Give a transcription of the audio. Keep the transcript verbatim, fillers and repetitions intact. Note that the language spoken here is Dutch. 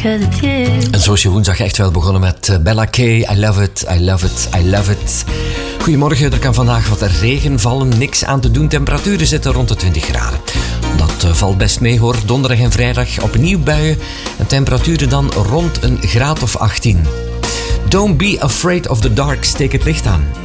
'cause it's you. En zo is je woensdag echt wel begonnen met Bella K. I love it, I love it, I love it. Goedemorgen, er kan vandaag wat regen vallen, niks aan te doen. Temperaturen zitten rond de twintig graden. Dat valt best mee hoor. Donderdag en vrijdag opnieuw buien. En temperaturen dan rond een graad of achttien. Don't be afraid of the dark, steek het licht aan.